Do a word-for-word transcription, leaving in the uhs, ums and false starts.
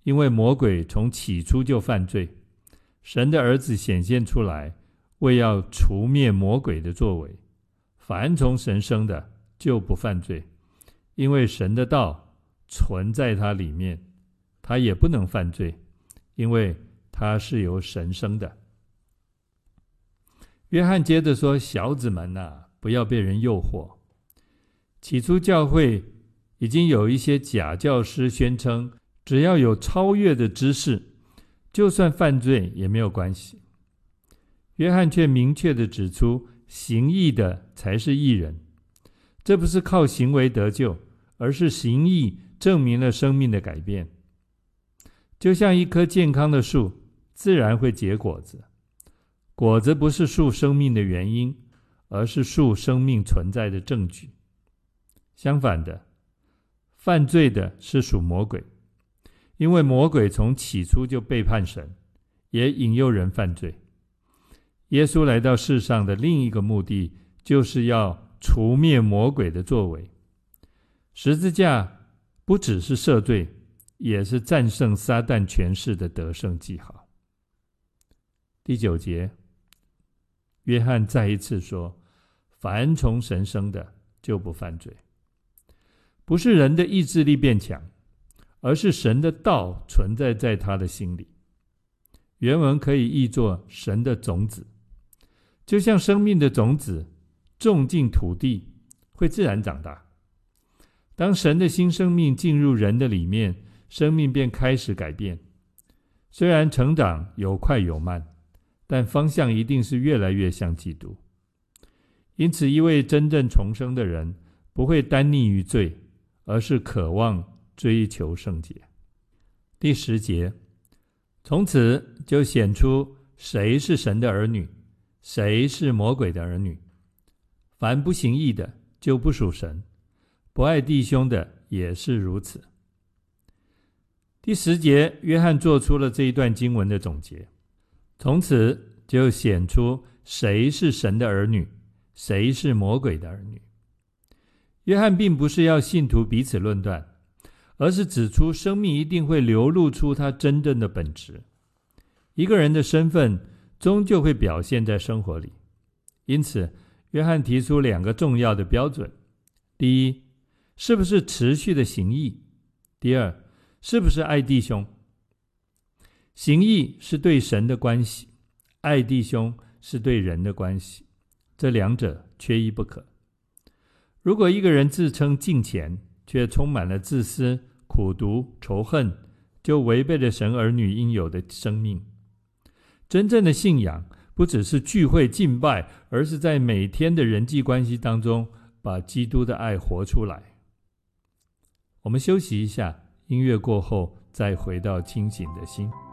因为魔鬼从起初就犯罪，神的儿子显现出来，为要除灭魔鬼的作为。凡从神生的就不犯罪，因为神的道存在他里面，他也不能犯罪，因为他是由神生的。约翰接着说，小子们啊，不要被人诱惑。起初教会已经有一些假教师宣称，只要有超越的知识，就算犯罪也没有关系。约翰却明确地指出，行义的才是义人，这不是靠行为得救，而是行义证明了生命的改变。就像一棵健康的树，自然会结果子。果子不是树生命的原因，而是树生命存在的证据。相反的，犯罪的是属魔鬼，因为魔鬼从起初就背叛神，也引诱人犯罪。耶稣来到世上的另一个目的，就是要除灭魔鬼的作为。十字架不只是赦罪，也是战胜撒旦权势的得胜记号。第九节，约翰再一次说，凡从神生的就不犯罪。不是人的意志力变强，而是神的道存在在他的心里。原文可以译作神的种子，就像生命的种子种进土地，会自然长大。当神的新生命进入人的里面，生命便开始改变。虽然成长有快有慢，但方向一定是越来越像基督。因此，一位真正重生的人不会单溺于罪，而是渴望追求圣洁。第十节，从此就显出谁是神的儿女，谁是魔鬼的儿女。凡不行义的，就不属神；不爱弟兄的，也是如此。第十节，约翰做出了这一段经文的总结。从此就显出谁是神的儿女，谁是魔鬼的儿女。约翰并不是要信徒彼此论断，而是指出生命一定会流露出他真正的本质。一个人的身份终究会表现在生活里。因此，约翰提出两个重要的标准：第一，是不是持续的行义；第二，是不是爱弟兄。行义是对神的关系，爱弟兄是对人的关系，这两者缺一不可。如果一个人自称敬虔，却充满了自私、苦毒、仇恨，就违背了神儿女应有的生命。真正的信仰不只是聚会敬拜，而是在每天的人际关系当中把基督的爱活出来。我们休息一下，音乐过后再回到清醒的心。